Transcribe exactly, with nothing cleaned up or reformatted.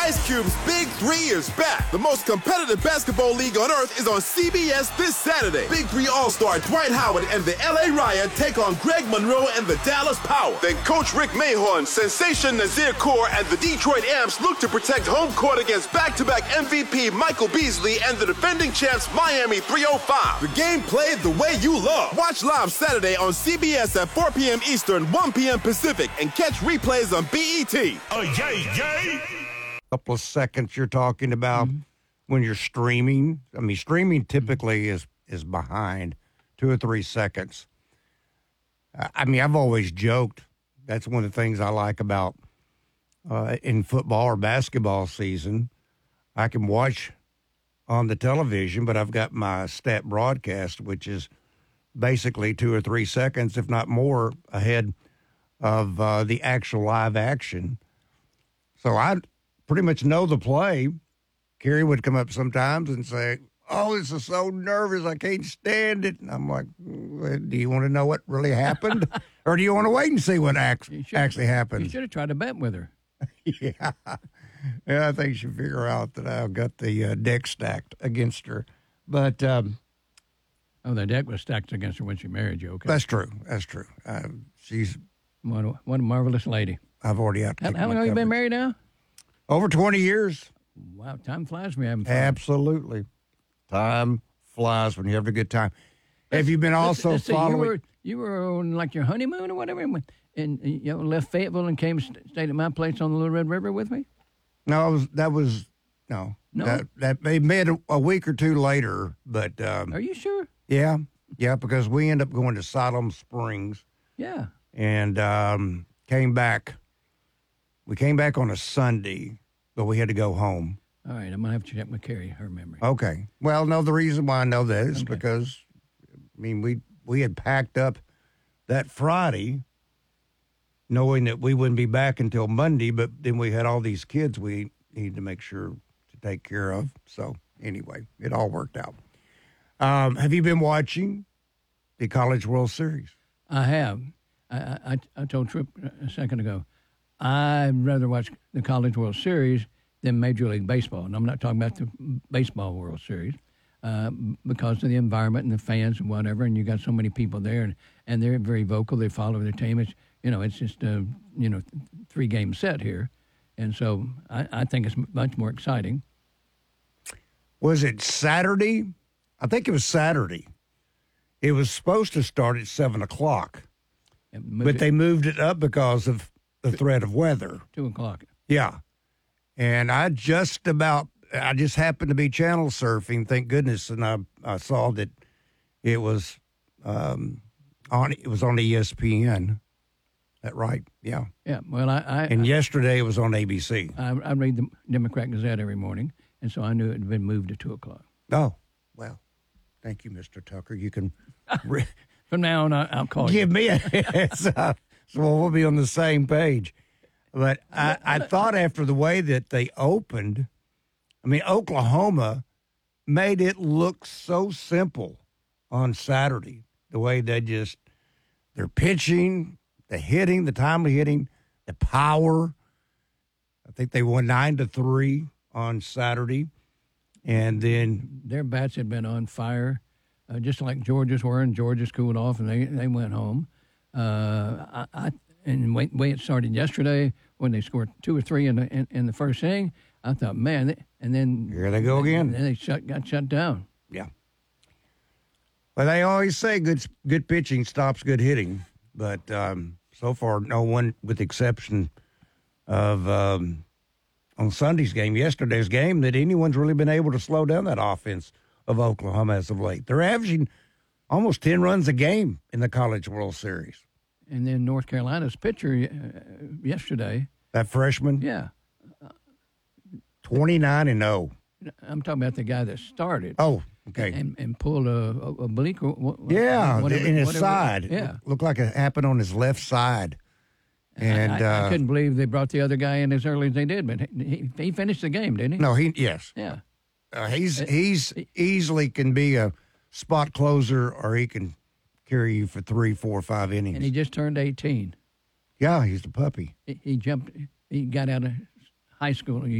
Ice Cube's Big Three is back. The most competitive basketball league on earth is on C B S this Saturday. Big Three All-Star Dwight Howard and the L A Riot take on Greg Monroe and the Dallas Power. Then Coach Rick Mahorn, Sensation Nazir Kaur, and the Detroit Amps look to protect home court against back-to-back M V P Michael Beasley and the defending champs Miami three oh five. The game played the way you love. Watch live Saturday on C B S at four p.m. Eastern, one p.m. Pacific, and catch replays on B E T. Oh, yay, yay! Couple of seconds you're talking about mm-hmm. when you're streaming. I mean, streaming typically is, is behind two or three seconds. I mean, I've always joked. That's one of the things I like about uh, in football or basketball season. I can watch on the television, but I've got my stat broadcast, which is basically two or three seconds, if not more, ahead of uh, the actual live action. So I pretty much know the play. Kerry would come up sometimes and say, oh, this is so nervous, I can't stand it. And I'm like, well, do you want to know what really happened? Or do you want to wait and see what ac- actually happened? You should have tried to bet with her. yeah. Yeah, I think you should figure out that I've got the uh, deck stacked against her. But um, oh, the deck was stacked against her when she married you, okay? That's true. That's true. Uh, she's... What a, what a marvelous lady. I've already out. How, how long have you been married now? Over twenty years. Wow, time flies when you're having fun. Absolutely. Time flies when you have a good time. Have you been also let's, let's following? You were, you were on like your honeymoon or whatever, and, and you know, left Fayetteville and came st- stayed at my place on the Little Red River with me? No, I was, that was, no. No? That, that they met a, a week or two later, but. Um, Are you sure? Yeah. Yeah, because we ended up going to Siloam Springs. Yeah. And um, came back. We came back on a Sunday, but we had to go home. All right, I'm going to have to check with Carrie, her memory. Okay. Well, no, the reason why I know that is okay. because, I mean, we we had packed up that Friday knowing that we wouldn't be back until Monday, but then we had all these kids we needed to make sure to take care of. So, anyway, it all worked out. Um, have you been watching the College World Series? I have. I, I, I told Tripp a second ago, I'd rather watch the College World Series than Major League Baseball. And I'm not talking about the Baseball World Series uh, because of the environment and the fans and whatever, and you got so many people there, and, and they're very vocal. They follow their team. It's, you know, it's just a, you know, three-game set here. And so I, I think it's much more exciting. Was it Saturday? I think it was Saturday. It was supposed to start at seven o'clock. But they moved it up because of the threat of weather. Two o'clock. Yeah. And I just about, I just happened to be channel surfing, thank goodness, and I, I saw that it was um, on, it was on E S P N. That right? Yeah. Yeah. Well, I. I and I, yesterday it was on A B C. I, I read the Democrat Gazette every morning, and so I knew it had been moved to two o'clock. Oh, well, thank you, Mister Tucker. You can... Re- From now on, I'll call Give you. me a heads up, so we'll be on the same page. But I, I thought after the way that they opened, I mean, Oklahoma made it look so simple on Saturday. The way they just, they're pitching, the hitting, the timely hitting, the power. I think they won nine to three on Saturday. And then their bats had been on fire. Uh, just like Georgia's were, and Georgia's cooled off, and they, they went home. Uh, I, I and the way, way it started yesterday, when they scored two or three in the in, in the first inning, I thought, man, they, and then here they go again. And then they shut got shut down. Yeah. Well, they always say good good pitching stops good hitting, but um, so far, no one, with the exception of um, on Sunday's game, yesterday's game, that anyone's really been able to slow down that offense of Oklahoma as of late. They're averaging almost ten runs a game in the College World Series. And then North Carolina's pitcher uh, yesterday. That freshman? Yeah. twenty-nine and oh. I'm talking about the guy that started. Oh, okay. And, and pulled a, a oblique. Yeah, whatever, in his whatever, side. Yeah. It looked like it happened on his left side. And I, I, uh, I couldn't believe they brought the other guy in as early as they did, but he, he finished the game, didn't he? No, he, yes. Yeah. Uh, he's he's easily can be a spot closer, or he can carry you for three, four, five innings. And he just turned eighteen. Yeah, he's a puppy. He, he jumped. He got out of high school.